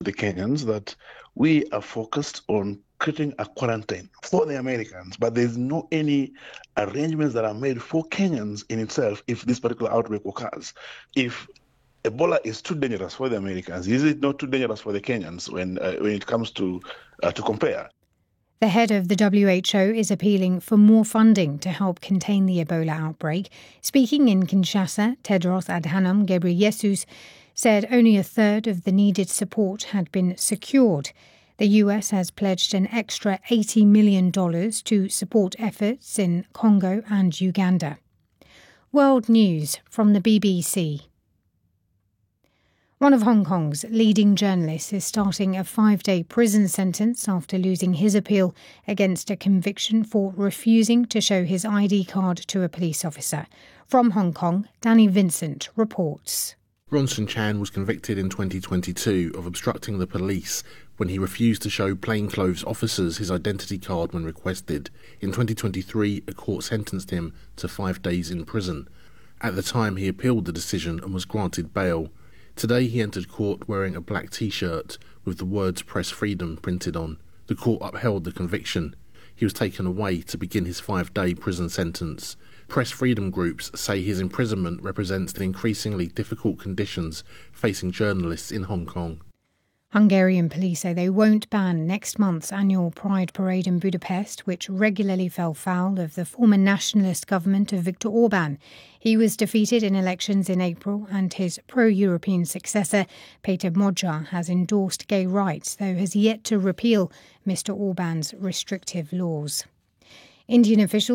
the Kenyans that we are focused on creating a quarantine for the Americans, but there's no any arrangements that are made for Kenyans in itself if this particular outbreak occurs. If Ebola is too dangerous for the Americans, is it not too dangerous for the Kenyans when it comes to compare? The head of the WHO is appealing for more funding to help contain the Ebola outbreak. Speaking in Kinshasa, Tedros Adhanom Ghebreyesus said only a third of the needed support had been secured. The US has pledged an extra $80 million to support efforts in Congo and Uganda. World News from the BBC. One of Hong Kong's leading journalists is starting a 5-day prison sentence after losing his appeal against a conviction for refusing to show his ID card to a police officer. From Hong Kong, Danny Vincent reports. Ronson Chan was convicted in 2022 of obstructing the police when he refused to show plainclothes officers his identity card when requested. In 2023, a court sentenced him to 5 days in prison. At the time, he appealed the decision and was granted bail. Today he entered court wearing a black T-shirt with the words Press Freedom printed on. The court upheld the conviction. He was taken away to begin his 5-day prison sentence. Press Freedom groups say his imprisonment represents the increasingly difficult conditions facing journalists in Hong Kong. Hungarian police say they won't ban next month's annual Pride Parade in Budapest, which regularly fell foul of the former nationalist government of Viktor Orban. He was defeated in elections in April, and his pro-European successor, Peter Magyar, has endorsed gay rights, though has yet to repeal Mr. Orban's restrictive laws. Indian officials